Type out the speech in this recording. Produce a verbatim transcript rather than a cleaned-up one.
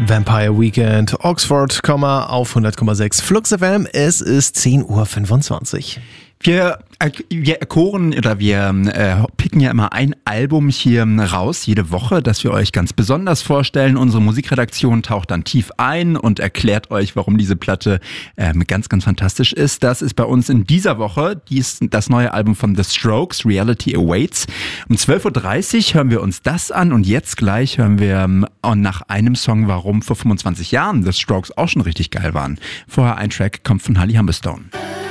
Vampire Weekend, Oxford, auf hundert Komma sechs Flux F M. Es ist zehn Uhr fünfundzwanzig. Wir, wir erkoren oder wir äh, picken ja immer ein Album hier raus, jede Woche, das wir euch ganz besonders vorstellen. Unsere Musikredaktion taucht dann tief ein und erklärt euch, warum diese Platte ähm, ganz, ganz fantastisch ist. Das ist bei uns in dieser Woche dies, das neue Album von The Strokes, Reality Awaits. Um zwölf Uhr dreißig hören wir uns das an und jetzt gleich hören wir ähm, nach einem Song, warum vor fünfundzwanzig Jahren The Strokes auch schon richtig geil waren. Vorher ein Track kommt von Holly Humberstone.